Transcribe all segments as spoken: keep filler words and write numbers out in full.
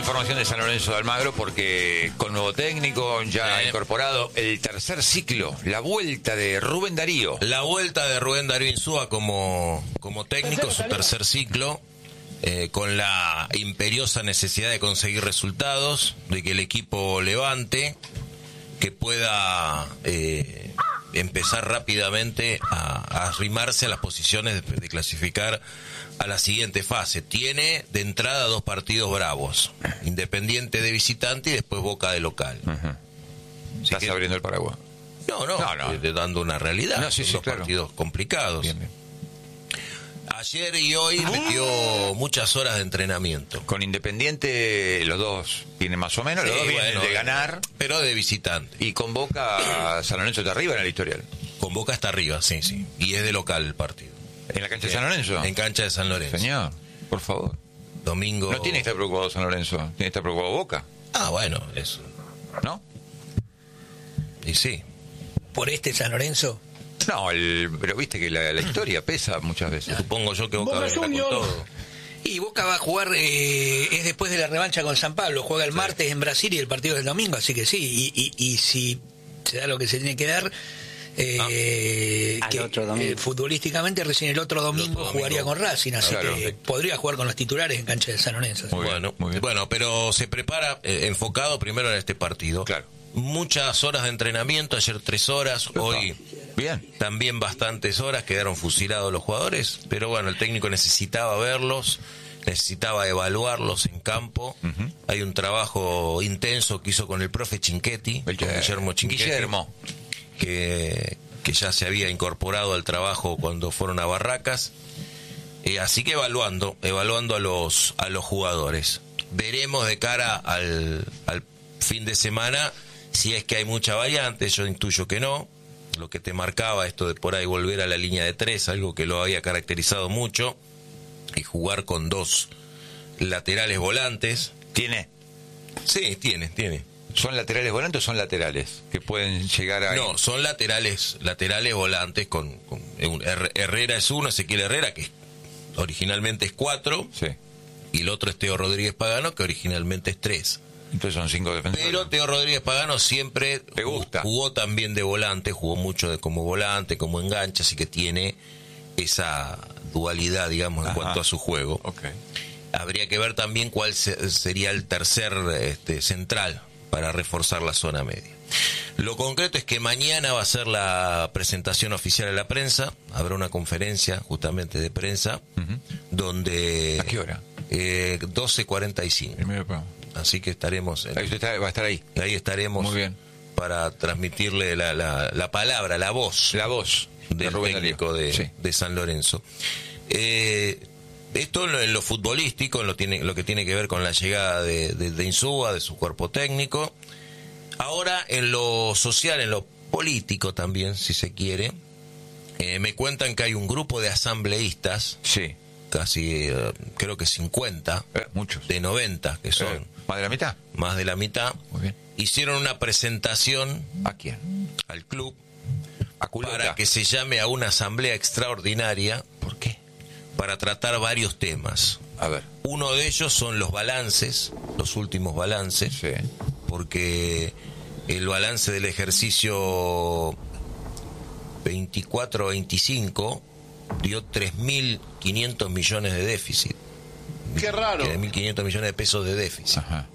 información de San Lorenzo de Almagro porque con nuevo técnico ya eh. incorporado el tercer ciclo, la vuelta de Rubén Darío. La vuelta de Rubén Darío Insúa como, como técnico, su tercer ciclo, eh, con la imperiosa necesidad de conseguir resultados, de que el equipo levante, que pueda eh, empezar rápidamente a, a arrimarse a las posiciones de, de clasificar a la siguiente fase. Tiene de entrada dos partidos bravos, Independiente de visitante y después Boca de local. Uh-huh. Estás que, abriendo el paraguas. No, no, no, no. Eh, dando una realidad. No, sí, Son sí, dos claro. partidos complicados. Bien, bien. Ayer y hoy metió muchas horas de entrenamiento. Con Independiente los dos vienen más o menos, los Sí, dos vienen bueno, de ganar. Pero de visitante. Y con Boca, San Lorenzo está arriba en el historial. Con Boca está arriba, sí, sí. Y es de local el partido. ¿En la cancha de San Lorenzo? En cancha de San Lorenzo. Señor, por favor. Domingo. No tiene que estar preocupado San Lorenzo, tiene que estar preocupado Boca. Ah, bueno, eso. ¿No? Y sí. ¿Por este San Lorenzo? No, el, pero viste que la, la historia pesa muchas veces. Supongo yo que Boca vendrá con todo. Y Boca va a jugar, eh, es después de la revancha con San Pablo, juega el Sí. martes en Brasil y el partido es el domingo, así que sí, y, y, y si se da lo que se tiene que dar, eh, Al que, otro domingo. eh, futbolísticamente recién el otro domingo, El otro domingo. jugaría con Racing, así Claro. que podría jugar con los titulares en cancha de San Lorenzo. Muy bien, bueno, muy bien. bueno, pero se prepara eh, enfocado primero en este partido. Claro. Muchas horas de entrenamiento, ayer tres horas, hoy Bien. también bastantes horas, quedaron fusilados los jugadores, pero bueno, el técnico necesitaba verlos, necesitaba evaluarlos en campo. Ujú. Hay un trabajo intenso que hizo con el profe Chinchetti, El con que- Guillermo Chinchetti, Guillermo. que, que ya se había incorporado al trabajo cuando fueron a Barracas. Eh, así que evaluando, evaluando a los, a los jugadores. Veremos de cara al, al fin de semana si es que hay mucha variante, yo intuyo que no. Lo que te marcaba esto de por ahí volver a la línea de tres, algo que lo había caracterizado mucho, y jugar con dos laterales volantes. ¿Tiene? Sí, tiene, tiene. ¿Son laterales volantes o son laterales? Que pueden llegar a... No, son laterales, laterales volantes con, con un- Her- Herrera es uno, Ezequiel Herrera, que originalmente es cuatro, Sí. y el otro es Teo Rodríguez Pagano, que originalmente es tres. Entonces son cinco defensores. Pero Teo Rodríguez Pagano siempre Te gusta. jugó también de volante, jugó mucho de como volante, como enganche, así que tiene esa dualidad, digamos, en Ajá. cuanto a su juego. Ok. Habría que ver también cuál se- sería el tercer este, central para reforzar la zona media. Lo concreto es que mañana va a ser la presentación oficial a la prensa, habrá una conferencia justamente de prensa, Ujú. donde... ¿A qué hora? Eh, doce cuarenta y cinco. Primero pago. Así que estaremos... en- Ahí usted está- va a estar ahí. ahí estaremos Muy bien. para transmitirle la, la, la palabra, la voz La voz de del Rubén técnico Darío. de, Sí. de San Lorenzo. Eh, esto en lo, en lo futbolístico, en lo, tiene, lo que tiene que ver con la llegada de, de, de Insúa, de su cuerpo técnico. Ahora en lo social, en lo político también, si se quiere, eh, me cuentan que hay un grupo de asambleístas, Sí. casi eh, creo que cincuenta, Eh, muchos. de noventa, que son Eh, ¿Más de la mitad? más de la mitad, Muy bien. hicieron una presentación ¿A quién? al club A Culota. para que se llame a una asamblea extraordinaria. ¿Por qué? Para tratar varios temas. A ver. Uno de ellos son los balances, los últimos balances, Sí. porque el balance del ejercicio veinticuatro veinticinco dio tres mil quinientos millones de déficit. Qué raro. tres mil quinientos millones de pesos de déficit. Ajá.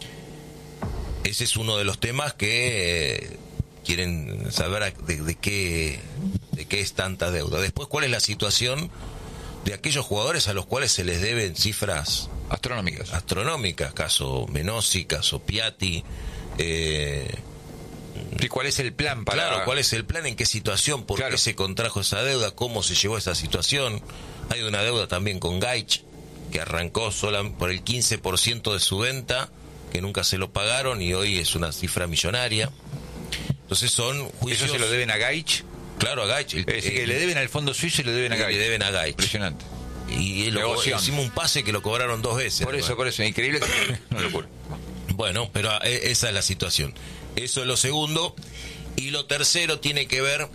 Ese es uno de los temas que eh, quieren saber de, de qué de qué es tanta deuda. Después, ¿cuál es la situación de aquellos jugadores a los cuales se les deben cifras Astronómicas. astronómicas? Caso Menossi, caso Piatti. Eh, ¿Y cuál es el plan para...? Claro, ¿cuál es el plan? ¿En qué situación? ¿Por Claro. qué se contrajo esa deuda? ¿Cómo se llevó esa situación? Hay una deuda también con Gaich, que arrancó sola por el quince por ciento de su venta, que nunca se lo pagaron y hoy es una cifra millonaria. Entonces son juicios... ¿Eso se lo deben a Gaich? Claro, a Gaich. El- Es decir, que el- le deben al fondo suizo y le deben a le Gaich. deben a Gaich. Impresionante. Y lo, Negoción. hicimos un pase que lo cobraron dos veces. Por eso, además. por eso. Increíble. Una locura. Bueno, pero eh, esa es la situación. Eso es lo segundo. Y lo tercero tiene que ver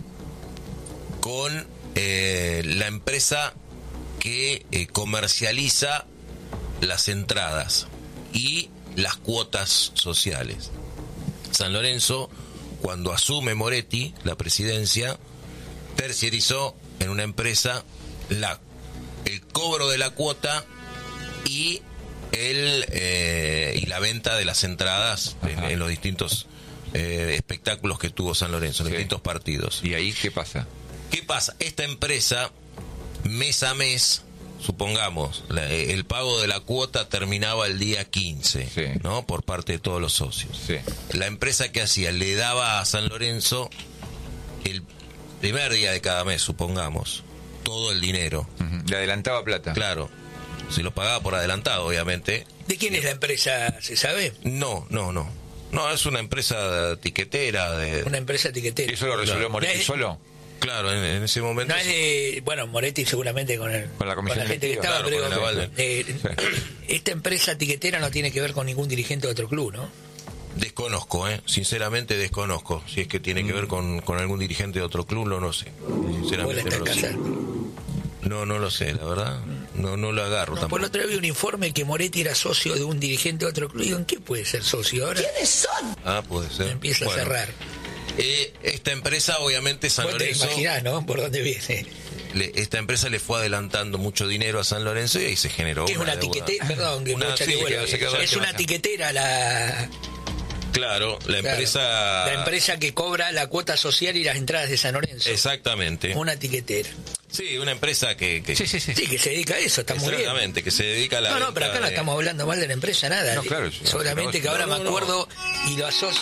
con eh, la empresa que eh, comercializa las entradas y las cuotas sociales. San Lorenzo, cuando asume Moretti la presidencia, terciarizó en una empresa la, el cobro de la cuota y el eh, y la venta de las entradas en, en los distintos eh, espectáculos que tuvo San Lorenzo, en Sí. distintos partidos. ¿Y ahí qué pasa? ¿Qué pasa? Esta empresa, mes a mes, supongamos, la, el pago de la cuota terminaba el día quince, Sí. ¿no? Por parte de todos los socios. Sí. La empresa que hacía le daba a San Lorenzo el primer día de cada mes, supongamos, todo el dinero. Ujú. Le adelantaba plata. Claro, se lo pagaba por adelantado, obviamente. ¿De quién es la empresa? ¿Se sabe? No, no, no. No, es una empresa tiquetera. De, Una empresa etiquetera. ¿Eso lo resolvió Claro. Moretti Es- solo? Claro, en, en ese momento. No es de, bueno, Moretti seguramente con, el, Con la comisión gente que directiva, estaba, claro, pero con el aval eh, esta empresa tiquetera no tiene que ver con ningún dirigente de otro club, ¿no? Desconozco, ¿eh? Sinceramente desconozco. Si es que tiene que ver con, con algún dirigente de otro club, no lo sé. O la Sinceramente está no lo sé. casando. No, no lo sé, la verdad. No, no lo agarro No, tampoco. por la otra vez vi un informe que Moretti era socio de un dirigente de otro club. Digo, ¿en qué puede ser socio ahora? Ah, puede ser. Empieza Bueno, a cerrar. eh, esta empresa, obviamente, San Vos te Lorenzo, imaginás, ¿no? Por dónde viene. le- esta empresa le fue adelantando mucho dinero a San Lorenzo y ahí se generó Que es una deuda. tiquetera, perdón, que Una- mucha sí, que vuelva. que se quedó- Es que una vaya. tiquetera la, Claro, la claro, empresa... la empresa que cobra la cuota social y las entradas de San Lorenzo. Exactamente. Una tiquetera. Sí, una empresa que... que Sí, sí, sí. Sí, que se dedica a eso, está muy bien. Exactamente, que se dedica a la No, no, venta pero acá no de- estamos hablando mal de la empresa, nada. No, claro, sí, Solamente no, que ahora no, me no. acuerdo y lo asocio.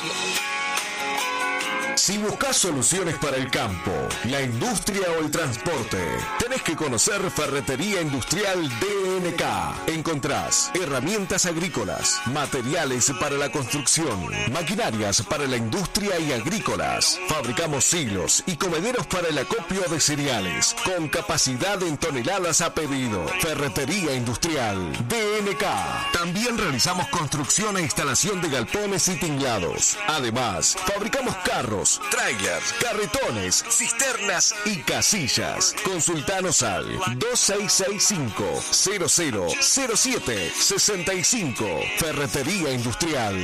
Si buscas soluciones para el campo, la industria o el transporte, tenés que conocer Ferretería Industrial D N K. Encontrás herramientas agrícolas, materiales para la construcción, maquinarias para la industria y agrícolas. Fabricamos silos y comederos para el acopio de cereales, con capacidad en toneladas a pedido. Ferretería Industrial D N K. También realizamos construcción e instalación de galpones y tinglados. Además, fabricamos carros, trailers, carretones, cisternas y casillas. Consultanos al dos seis seis cinco, cero cero cero siete seis cinco. Ferretería Industrial